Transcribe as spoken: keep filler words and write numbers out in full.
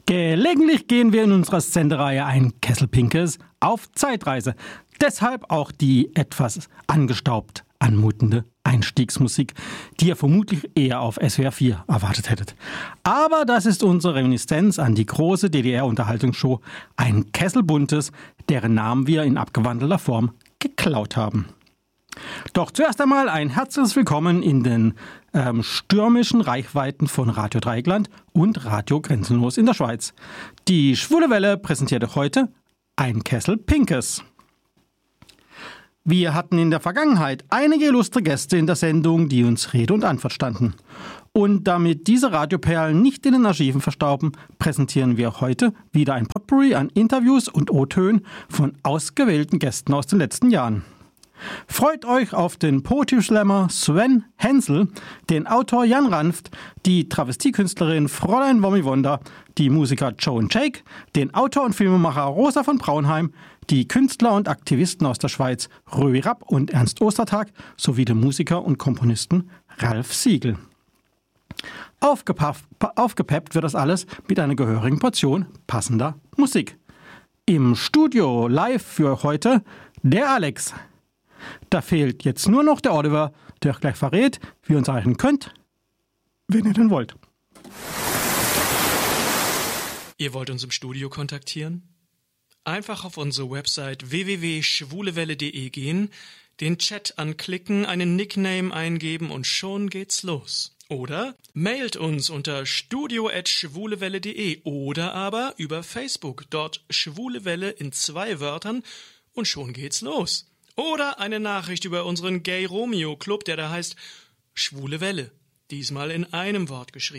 Gelegentlich gehen wir in unserer Sendereihe Ein Kessel Pinkes auf Zeitreise. Deshalb auch die etwas angestaubt anmutende Einstiegsmusik, die ihr vermutlich eher auf S W R vier erwartet hättet. Aber das ist unsere Reminiszenz an die große D D R-Unterhaltungsshow Ein Kessel Buntes, deren Namen wir in abgewandelter Form geklaut haben. Doch zuerst einmal ein herzliches Willkommen in den ähm, stürmischen Reichweiten von Radio Dreieckland und Radio Grenzenlos in der Schweiz. Die Schwule Welle präsentierte heute Ein Kessel Pinkes. Wir hatten in der Vergangenheit einige illustre Gäste in der Sendung, die uns Rede und Antwort standen. Und damit diese Radioperlen nicht in den Archiven verstauben, präsentieren wir heute wieder ein Potpourri an Interviews und O-Tönen von ausgewählten Gästen aus den letzten Jahren. Freut euch auf den Poetry Slammer Sven Hensel, den Autor Jan Ranft, die Travestiekünstlerin Fräulein Wommi-Wonder, die Musiker Joe und Jake, den Autor und Filmemacher Rosa von Braunheim, die Künstler und Aktivisten aus der Schweiz Röhi Rapp und Ernst Ostertag sowie den Musiker und Komponisten Ralf Siegel. Aufgepafft, aufgepeppt wird das alles mit einer gehörigen Portion passender Musik. Im Studio live für heute der Alex. Da fehlt jetzt nur noch der Oliver, der euch gleich verrät, wie ihr uns erreichen könnt, wenn ihr denn wollt. Ihr wollt uns im Studio kontaktieren? Einfach auf unsere Website w w w punkt schwulewelle punkt de gehen, den Chat anklicken, einen Nickname eingeben und schon geht's los. Oder mailt uns unter studio at schwulewelle punkt de oder aber über Facebook, dort Schwulewelle in zwei Wörtern und schon geht's los. Oder eine Nachricht über unseren Gay Romeo Club, der da heißt Schwule Welle, diesmal in einem Wort geschrieben.